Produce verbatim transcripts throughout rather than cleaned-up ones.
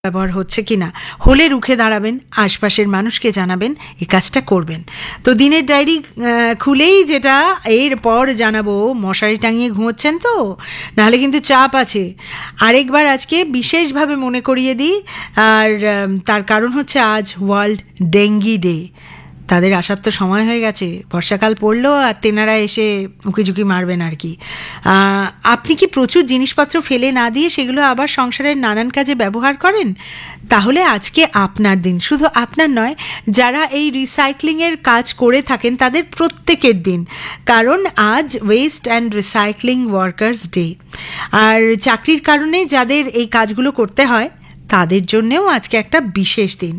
ব্যবহার হচ্ছে কিনা, হলে রুখে দাঁড়াবেন, আশপাশের মানুষকে জানাবেন, এই কাজটা করবেন। তো দিনের ডায়েরি খুলেই যেটা এরপর জানাবো, মশারি টাঙিয়ে ঘুমোচ্ছেন তো, নাহলে কিন্তু চাপ আছে। আরেকবার আজকে বিশেষভাবে মনে করিয়ে দিই, আর তার কারণ হচ্ছে আজ ওয়ার্ল্ড ডেঙ্গি ডে। তাদের আসার তো সময় হয়ে গেছে, বর্ষাকাল পড়লো আর তেনারা এসে উঁকিঝুঁকি মারবেন আর কি। আপনি কি প্রচুর জিনিসপত্র ফেলে না দিয়ে সেগুলো আবার সংসারের নানান কাজে ব্যবহার করেন? তাহলে আজকে আপনার দিন, শুধু আপনার নয়, যারা এই রিসাইক্লিংয়ের কাজ করে থাকেন তাদের প্রত্যেকের দিন, কারণ আজ West and recycling workers day. আর চাকরির কারণে যাদের এই কাজগুলো করতে হয় তাদের জন্যেও আজকে একটা বিশেষ দিন।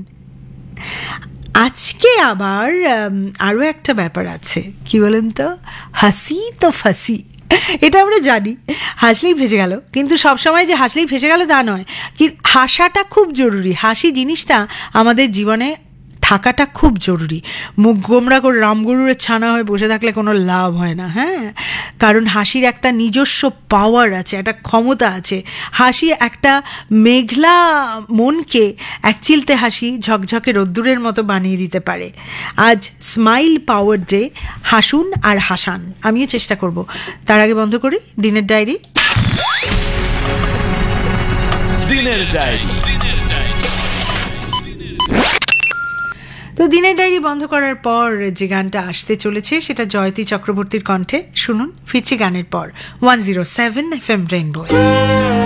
আজকে আবার আরও একটা ব্যাপার আছে, কি বলেন তো, হাসি তো ফাঁসি। এটা আমরা জানি, হাসলেই ফেসে গেল, কিন্তু সবসময় যে হাসলেই ফেসে গেল তা নয়, কি হাসাটা খুব জরুরি। হাসি জিনিসটা আমাদের জীবনে থাকাটা খুব জরুরি। মুখ গোমরা করে রামগরুরের ছানা হয়ে বসে থাকলে কোনো লাভ হয় না, হ্যাঁ, কারণ হাসির একটা নিজস্ব পাওয়ার আছে, একটা ক্ষমতা আছে। হাসি একটা মেঘলা মনকে একচিলতে হাসি ঝকঝকে রোদ্দুরের মতো বানিয়ে দিতে পারে। আজ স্মাইল পাওয়ার ডে, হাসুন আর হাসান, আমিও চেষ্টা করব। তার আগে বন্ধ করি দিনের ডায়েরি। দিনের ডায়েরি তো দিনের ডায়েরি বন্ধ করার পর যে গানটা আসতে চলেছে সেটা জয়তী চক্রবর্তীর কণ্ঠে। শুনুন, ফিরছি গানের পর। One zero seven F M rainbow.